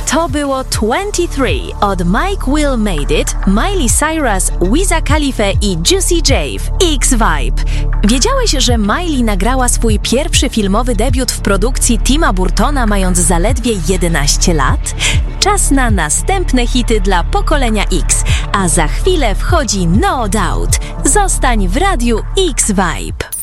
To było 23 od Mike Will Made It, Miley Cyrus, Wiza Khalifa i Juicy J w X-Vibe. Wiedziałeś, że Miley nagrała swój pierwszy filmowy debiut w produkcji Tima Burtona mając zaledwie 11 lat? Czas na następne hity dla pokolenia X, a za chwilę wchodzi No Doubt. Zostań w radiu X-Vibe.